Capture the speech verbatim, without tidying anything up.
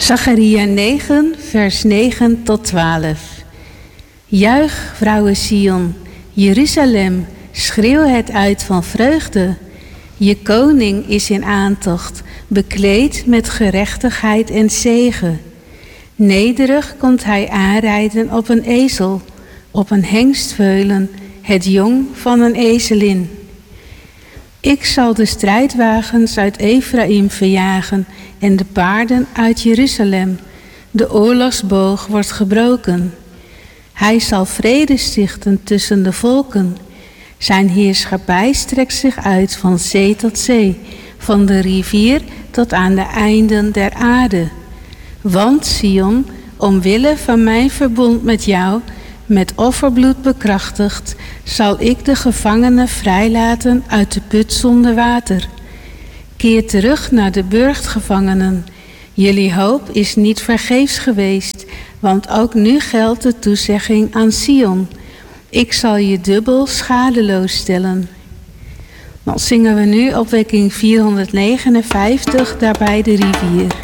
Zacharia negen, vers negen tot twaalf. Juich, vrouwen Sion, Jeruzalem, schreeuw het uit van vreugde. Je koning is in aantocht, bekleed met gerechtigheid en zege. Nederig komt hij aanrijden op een ezel, op een hengstveulen, het jong van een ezelin. Ik zal de strijdwagens uit Efraïm verjagen en de paarden uit Jeruzalem. De oorlogsboog wordt gebroken. Hij zal vrede stichten tussen de volken. Zijn heerschappij strekt zich uit van zee tot zee, van de rivier tot aan de einden der aarde. Want Sion, omwille van mijn verbond met jou, met offerbloed bekrachtigd, zal ik de gevangenen vrijlaten uit de put zonder water. Keer terug naar de burchtgevangenen. Jullie hoop is niet vergeefs geweest, want ook nu geldt de toezegging aan Sion. Ik zal je dubbel schadeloos stellen. Dan zingen we nu opwekking vierhonderdnegenenvijftig, daarbij de rivier.